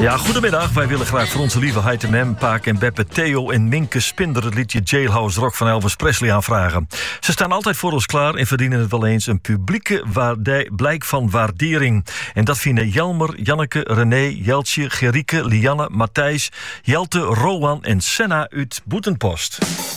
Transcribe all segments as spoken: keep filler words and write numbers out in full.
Ja, goedemiddag. Wij willen graag voor onze lieve Heite Mem, Paak en Beppe, Theo en Minke Spinder het liedje Jailhouse Rock van Elvis Presley aanvragen. Ze staan altijd voor ons klaar en verdienen het wel eens een publieke waardij, blijk van waardering. En dat vinden Jelmer, Janneke, René, Jeltje, Gerike, Lianne, Matthijs, Jelte, Rowan en Senna uit Boetenpost.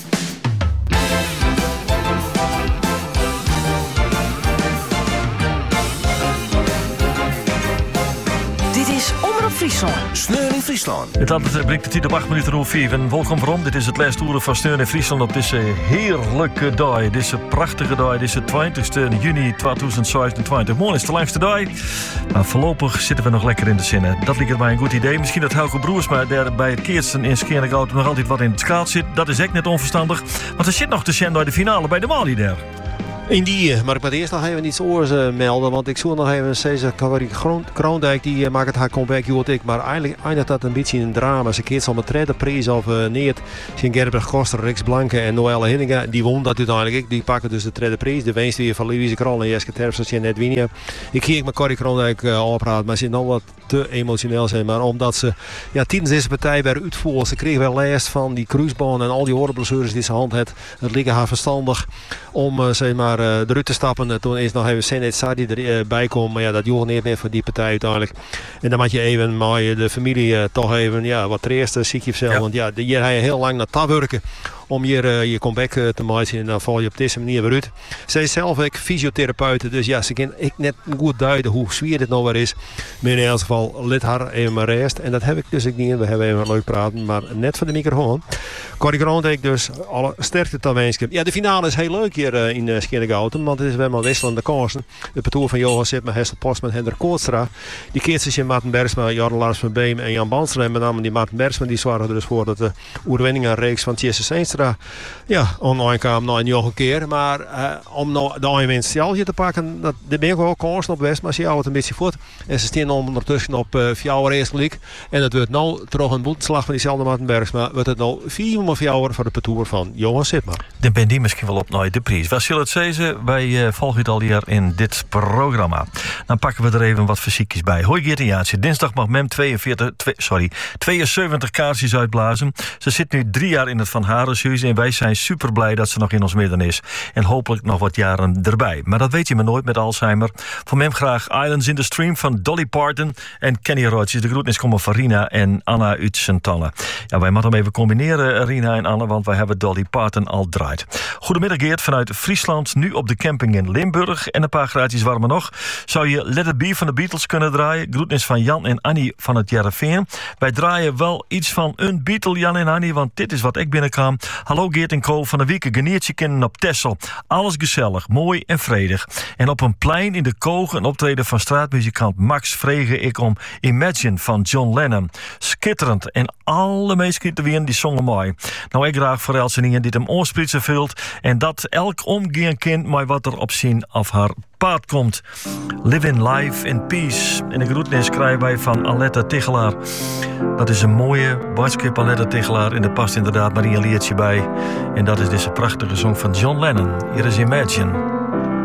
Friesland. Sneur in Friesland. Het altijd brengt de tijd op acht minuten over vier. En welkom waarom. Dit is het laatste uur van Sneur in Friesland op deze heerlijke dag. Deze prachtige dag. Deze twintigste juni tweeduizend zevenentwintig. Morgen is de langste dag. Maar voorlopig zitten we nog lekker in de zinnen. Dat lijkt mij een goed idee. Misschien dat Helge Broersma daar bij het keertsen in Schiernegoud nog altijd wat in het skaat zit. Dat is echt net onverstandig. Want er zit nog te zijn bij de finale bij de Mali daar. In die, maar ik moet eerst nog even iets oors uh, melden, want ik zoek nog even Cesar Kroondijk, die uh, maakt het haar comeback, joh ik, maar eigenlijk eindigt dat een beetje een drama. Ze keert al met tweede prijs of uh, neert. Zijn Gerber Koster, Rix Blanke en Noelle Hinninga, die won dat uiteindelijk. Die pakken dus de tweede prijs. De winst weer van Louise Krol en Jeske Terpstra en net winnen. Ik ging met Corrie Kroondijk uh, opraad, maar ze nog wat te emotioneel zijn. Maar omdat ze ja, tijdens deze partij weer uitvoeren, ze kregen wel last van die cruisebaan en al die orenblessures die ze hand had. Het leek haar verstandig om uh, zeg maar uh, eruit te stappen. En toen is nog even Senet Sadi erbij komen. Maar ja, dat joeg niet meer voor die partij uiteindelijk. En dan moet je even maar de familie uh, toch even ja, wat treerste ziek je zelf. Ja. Want ja, hier ga je heel lang naar taf werken om hier uh, je comeback uh, te maken. En dan val je op deze manier weer uit. Zij is zelf ook fysiotherapeut. Dus ja, ze kan ik net goed duiden hoe zwaar dit nou weer is. Maar in elk geval, let haar even maar rest. En dat heb ik dus ook niet. We hebben even leuk praten. Maar net voor de microfoon. Corrie Kroondijk dus alle sterkte te wensen. Ja, de finale is heel leuk hier uh, in uh, Schiernegouten. Want het is wel maar wisselende kansen. De parcours van Johan Zit met Hessel Postman en Hendrik Koortstra. Die keert zich in Maarten Bergsma, Jordan Lars van Beem en Jan Banstra. En met name die Maarten Bergsma die zorgen er dus voor dat de oerwinningenreeks van Tjesse Seenstra ja, online kwam nog een nog een keer. Maar uh, om nou de winst zelf te pakken, dat, daar ben ik wel kansen op West. Maar ze houden het een beetje voort. En ze staan ondertussen op uh, vier eerste league. En het wordt nou terug een boetslag van diezelfde Maarten Bergsma. Wordt het nou vier of vier voor de parcours van Johan Sitma. Dan ben die misschien wel op naar de prijs. Wat zullen het zeggen? Wij uh, volgen het al hier in dit programma. Dan pakken we er even wat fysiekjes bij. Hoi Geert en Jaatje. Dinsdag mag Mem tweeënveertig, twee, sorry, tweeënzeventig kaarsjes uitblazen. Ze zit nu drie jaar in het Van Harenhuis en wij zijn super blij dat ze nog in ons midden is. En hopelijk nog wat jaren erbij. Maar dat weet je maar nooit met Alzheimer. Voor Mem graag Islands in the Stream van Dolly Parton en Kenny Rogers. De groetnis komen van Rina en Anna uit Sint-Anne. Ja, wij moeten hem even combineren, Rina en Anne, want wij hebben Dolly Parton al draait. Goedemiddag Geert vanuit Friesland, nu op de camping in Limburg. En een paar graadjes warmer nog. Zou je Let It Be van de Beatles kunnen draaien? Groetnis van Jan en Annie van het Jarreveen. Wij draaien wel iets van een Beatle, Jan en Annie, want dit is wat ik binnenkwam. Hallo Geert en Co. van de week geneertje kennen op Texel. Alles gezellig, mooi en vredig. En op een plein in de Koog een optreden van straatmuzikant Max vregen ik om Imagine van John Lennon. Skitterend en alle meesten die zongen mooi. Nou, ik graag voor Elseningen die hem oorspritsel vult en dat elk omgaan kind maar wat er op zien of haar paard komt. Live in life in peace. En de groetnis krijgen wij van Aletta Tigelaar. Dat is een mooie boodschap, Aletta Tigelaar. En er past inderdaad maar een liedje bij. En dat is deze prachtige song van John Lennon. Hier is Imagine.